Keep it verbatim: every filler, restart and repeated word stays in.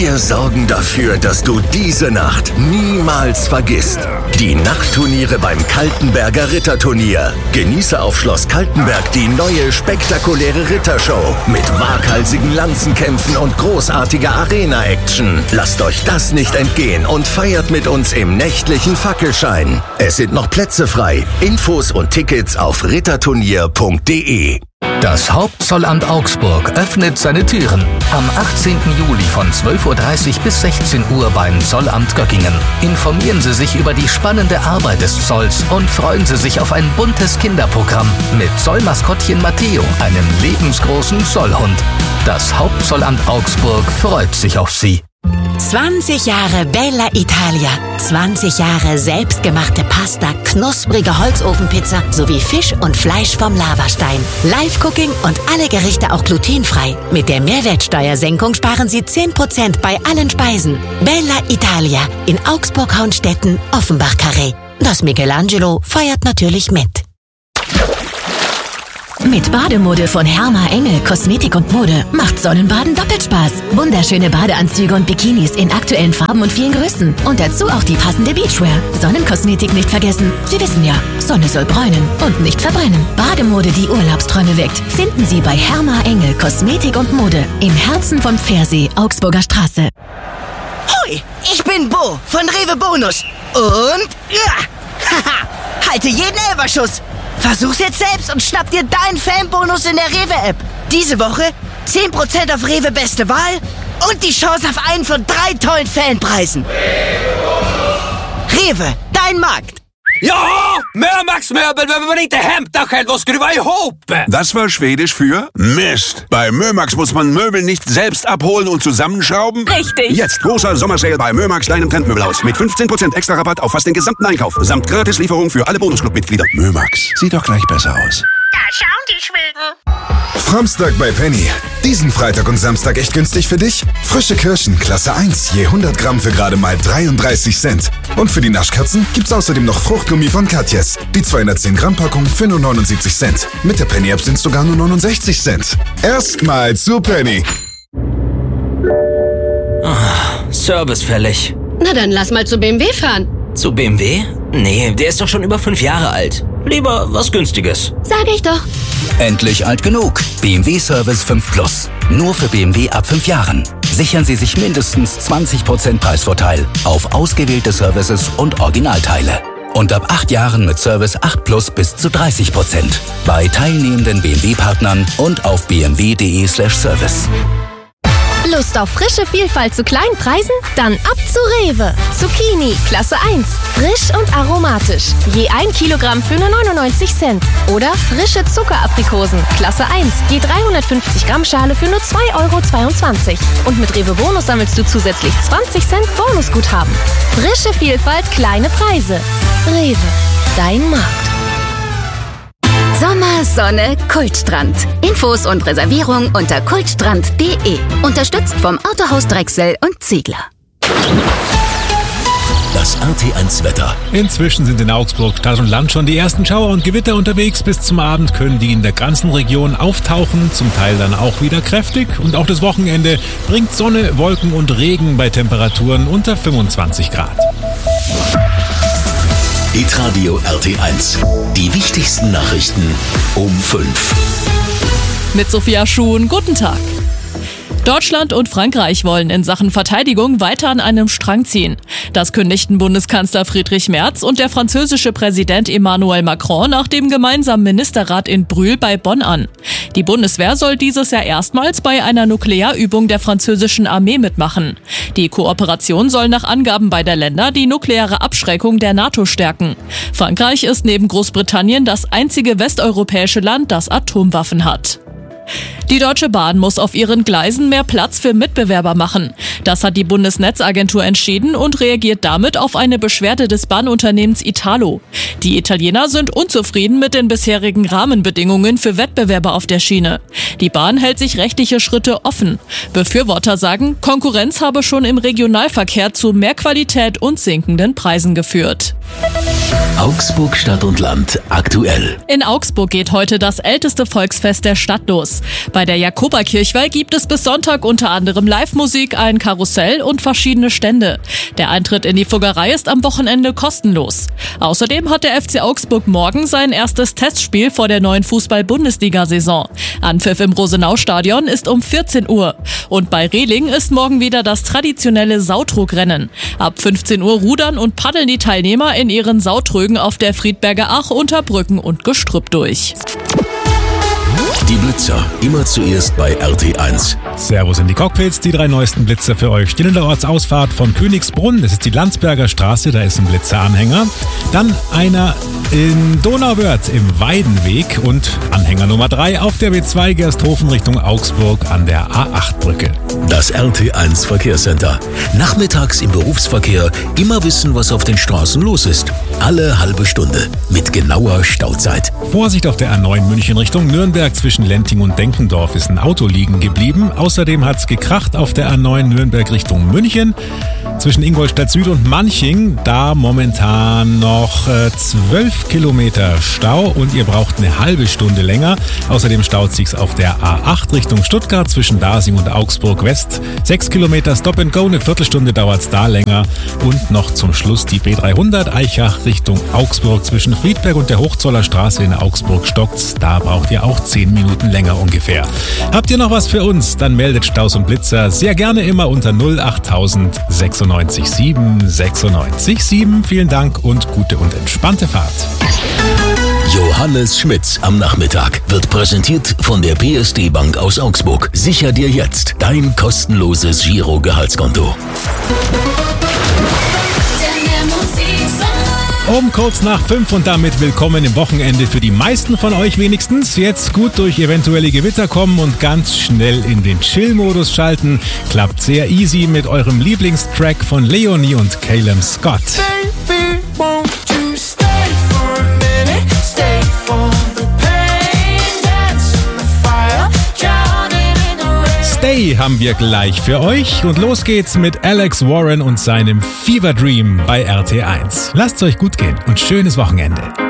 Wir sorgen dafür, dass du diese Nacht niemals vergisst. Die Nachtturniere beim Kaltenberger Ritterturnier. Genieße auf Schloss Kaltenberg die neue spektakuläre Rittershow mit waghalsigen Lanzenkämpfen und großartiger Arena-Action. Lasst euch das nicht entgehen und feiert mit uns im nächtlichen Fackelschein. Es sind noch Plätze frei. Infos und Tickets auf ritterturnier punkt de. Das Hauptzollamt Augsburg öffnet seine Türen am achtzehnten Juli von zwölf Uhr dreißig bis sechzehn Uhr beim Zollamt Göckingen. Informieren Sie sich über die spannende Arbeit des Zolls und freuen Sie sich auf ein buntes Kinderprogramm mit Zollmaskottchen Matteo, einem lebensgroßen Zollhund. Das Hauptzollamt Augsburg freut sich auf Sie. zwanzig Jahre Bella Italia, zwanzig Jahre selbstgemachte Pasta, knusprige Holzofenpizza sowie Fisch und Fleisch vom Lavastein. Live-Cooking und alle Gerichte auch glutenfrei. Mit der Mehrwertsteuersenkung sparen Sie zehn Prozent bei allen Speisen. Bella Italia in Augsburg-Haunstetten, Offenbach-Carré. Das Michelangelo feiert natürlich mit. Mit Bademode von Herma Engel Kosmetik und Mode macht Sonnenbaden doppelt Spaß. Wunderschöne Badeanzüge und Bikinis in aktuellen Farben und vielen Größen. Und dazu auch die passende Beachwear. Sonnenkosmetik nicht vergessen. Sie wissen ja, Sonne soll bräunen und nicht verbrennen. Bademode, die Urlaubsträume weckt, finden Sie bei Herma Engel Kosmetik und Mode im Herzen von Pfersee, Augsburger Straße. Hoi, ich bin Bo von Rewe Bonus. Und ja, haha, halte jeden Elferschuss. Versuch's jetzt selbst und schnapp dir deinen Fanbonus in der Rewe-App. Diese Woche zehn Prozent auf Rewe Beste Wahl und die Chance auf einen von drei tollen Fanpreisen. Rewe, dein Markt. Ja, Mömax-möbel behöver man inte hämta själv och skruva ihop. Das war Schwedisch für Mist. Bei Mömax muss man Möbel nicht selbst abholen und zusammenschrauben. Richtig. Jetzt großer Sommersale bei Mömax, deinem Trendmöbelhaus. Mit fünfzehn Prozent extra Rabatt auf fast den gesamten Einkauf. Samt Gratislieferung für alle Bonusclub-Mitglieder. Mömax, sieht doch gleich besser aus. Da schauen die Schweden. Framstag bei Penny. Diesen Freitag und Samstag echt günstig für dich? Frische Kirschen, Klasse eins, je hundert Gramm für gerade mal dreiunddreißig Cent. Und für die Naschkatzen gibt's außerdem noch Fruchtgummi von Katjes. Die zweihundertzehn Gramm Packung für nur neunundsiebzig Cent. Mit der Penny-App sind's sogar nur neunundsechzig Cent. Erstmal zu Penny. Ah, Service fällig. Na dann lass mal zu B M W fahren. Zu B M W? Nee, der ist doch schon über fünf Jahre alt. Lieber was Günstiges. Sag ich doch. Endlich alt genug. B M W Service fünf Plus. Nur für B M W ab fünf Jahren. Sichern Sie sich mindestens zwanzig Prozent Preisvorteil auf ausgewählte Services und Originalteile. Und ab acht Jahren mit Service acht Plus bis zu dreißig Prozent. Bei teilnehmenden B M W-Partnern und auf b m w punkt de slash service. Lust auf frische Vielfalt zu kleinen Preisen? Dann ab zu Rewe. Zucchini, Klasse eins. Frisch und aromatisch. Je ein Kilogramm für nur neunundneunzig Cent. Oder frische Zuckeraprikosen, Klasse eins. Je dreihundertfünfzig Gramm Schale für nur zwei Euro zweiundzwanzig. Und mit Rewe Bonus sammelst du zusätzlich zwanzig Cent Bonusguthaben. Frische Vielfalt, kleine Preise. Rewe, dein Markt. Sommer, Sonne, Kultstrand. Infos und Reservierung unter kultstrand punkt de. Unterstützt vom Autohaus Drechsel und Ziegler. Das R T eins Wetter. Inzwischen sind in Augsburg, Stadt und Land schon die ersten Schauer und Gewitter unterwegs. Bis zum Abend können die in der ganzen Region auftauchen, zum Teil dann auch wieder kräftig. Und auch das Wochenende bringt Sonne, Wolken und Regen bei Temperaturen unter fünfundzwanzig Grad. Hitradio R T eins. Die wichtigsten Nachrichten um fünf. Mit Sophia Schuhn, guten Tag. Deutschland und Frankreich wollen in Sachen Verteidigung weiter an einem Strang ziehen. Das kündigten Bundeskanzler Friedrich Merz und der französische Präsident Emmanuel Macron nach dem gemeinsamen Ministerrat in Brühl bei Bonn an. Die Bundeswehr soll dieses Jahr erstmals bei einer Nuklearübung der französischen Armee mitmachen. Die Kooperation soll nach Angaben beider Länder die nukleare Abschreckung der NATO stärken. Frankreich ist neben Großbritannien das einzige westeuropäische Land, das Atomwaffen hat. Die Deutsche Bahn muss auf ihren Gleisen mehr Platz für Mitbewerber machen. Das hat die Bundesnetzagentur entschieden und reagiert damit auf eine Beschwerde des Bahnunternehmens Italo. Die Italiener sind unzufrieden mit den bisherigen Rahmenbedingungen für Wettbewerber auf der Schiene. Die Bahn hält sich rechtliche Schritte offen. Befürworter sagen, Konkurrenz habe schon im Regionalverkehr zu mehr Qualität und sinkenden Preisen geführt. Augsburg Stadt und Land aktuell. In Augsburg geht heute das älteste Volksfest der Stadt los. Bei der Jakoberkirchweih gibt es bis Sonntag unter anderem Live-Musik, ein Karussell und verschiedene Stände. Der Eintritt in die Fuggerei ist am Wochenende kostenlos. Außerdem hat der F C Augsburg morgen sein erstes Testspiel vor der neuen Fußball-Bundesliga-Saison. Anpfiff im Rosenau-Stadion ist um vierzehn Uhr. Und bei Rehling ist morgen wieder das traditionelle Sautrugrennen. Ab fünfzehn Uhr rudern und paddeln die Teilnehmer in ihren Sautrögen auf der Friedberger Ach unter Brücken und Gestrüpp durch. Die Blitzer, immer zuerst bei R T eins. Servus in die Cockpits, die drei neuesten Blitzer für euch. Stehen in der Ortsausfahrt von Königsbrunn, das ist die Landsberger Straße, da ist ein Blitzeranhänger. Dann einer in Donauwörth im Weidenweg und Anhänger Nummer drei auf der B zwei Gersthofen Richtung Augsburg an der A acht Brücke. Das R T eins Verkehrscenter. Nachmittags im Berufsverkehr immer wissen, was auf den Straßen los ist. Alle halbe Stunde mit genauer Stauzeit. Vorsicht auf der A neun München Richtung Nürnberg. Zwischen Lenting und Denkendorf ist ein Auto liegen geblieben. Außerdem hat es gekracht auf der A neun Nürnberg Richtung München. Zwischen Ingolstadt Süd und Manching, da momentan noch äh, zwölf Kilometer Stau und ihr braucht eine halbe Stunde länger. Außerdem staut sich's auf der A acht Richtung Stuttgart zwischen Dasing und Augsburg West. Sechs Kilometer Stop and Go, eine Viertelstunde dauert's da länger. Und noch zum Schluss die B dreihundert Eichach Richtung Augsburg zwischen Friedberg und der Hochzoller Straße in Augsburg stockt's. Da braucht ihr auch zehn Minuten länger ungefähr. Habt ihr noch was für uns? Dann meldet Staus und Blitzer sehr gerne immer unter null acht tausend sechsundneunzig sieben sechsundneunzig sieben. Vielen Dank und gute und entspannte Fahrt. Johannes Schmitz am Nachmittag wird präsentiert von der P S D Bank aus Augsburg. Sicher dir jetzt dein kostenloses Giro-Gehaltskonto. Um kurz nach fünf und damit willkommen im Wochenende für die meisten von euch wenigstens. Jetzt gut durch eventuelle Gewitter kommen und ganz schnell in den Chill-Modus schalten. Klappt sehr easy mit eurem Lieblingstrack von Leonie und Caleb Scott. Baby, won't you stay for a minute? Stay for the pain, dance in the fire, drowning in the rain. Stay haben wir gleich für euch und los geht's mit Alex Warren und seinem Fever Dream bei R T eins. Lasst's euch gut gehen und schönes Wochenende.